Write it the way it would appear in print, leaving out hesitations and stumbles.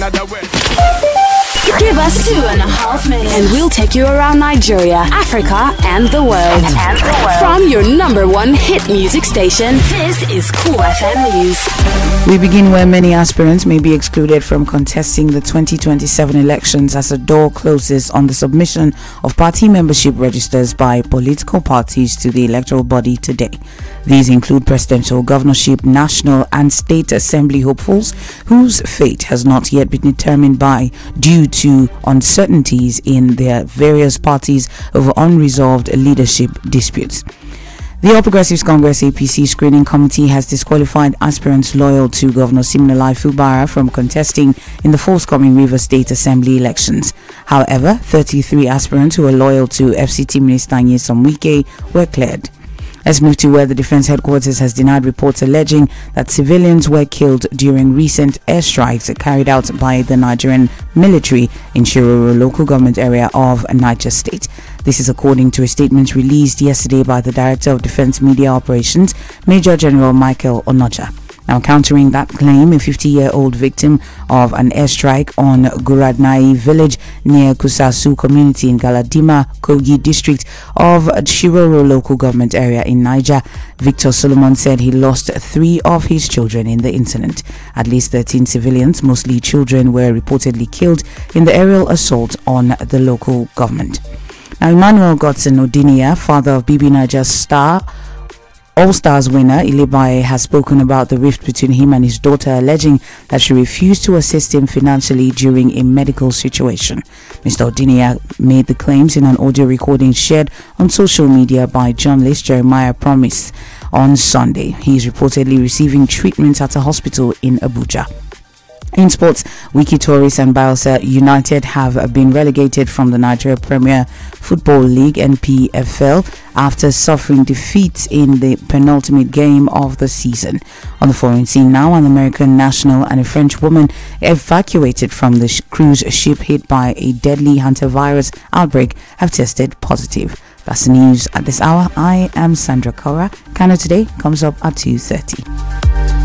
Give us 2.5 minutes and we'll take you around Nigeria, Africa, and the world. From your number one hit music station, this is Cool FM News. We begin where many aspirants may be excluded from contesting the 2027 elections as the door closes on the submission of party membership registers by political parties to the electoral body today. These include presidential, governorship, national and state assembly hopefuls whose fate has not yet been determined due to uncertainties in their various parties over unresolved leadership disputes. The All Progressives Congress APC screening committee has disqualified aspirants loyal to Governor Siminalayi Fubara from contesting in the forthcoming Rivers State Assembly elections. However, 33 aspirants who are loyal to FCT Minister Nyesom Wike were cleared. Let's move to where the Defense Headquarters has denied reports alleging that civilians were killed during recent airstrikes carried out by the Nigerian military in Shiroro local government area of Niger State. This is according to a statement released yesterday by the Director of Defense Media Operations, Major General Michael Onoja. Now, countering that claim, a 50-year-old victim of an airstrike on Guradnai village near Kusasu community in Galadima, Kogi district of Shiroro local government area in Niger, Victor Solomon said he lost 3 of his children in the incident. At least 13 civilians, mostly children, were reportedly killed in the aerial assault on the local government. Now, Emmanuel Godson Odinia, father of BB Niger's All-Stars winner Ilibaye, has spoken about the rift between him and his daughter, alleging that she refused to assist him financially during a medical situation. Mr. Odinia made the claims in an audio recording shared on social media by journalist Jeremiah Promise on Sunday. He is reportedly receiving treatment at a hospital in Abuja. In sports, Wiki Tourist and Bielsa United have been relegated from the Nigeria Premier Football League (NPFL) after suffering defeat in the penultimate game of the season. On the foreign scene now, an American national and a French woman evacuated from the cruise ship hit by a deadly hantavirus outbreak have tested positive. That's the news at this hour. I am Sandra Kora. Kano Today comes up at 2:30.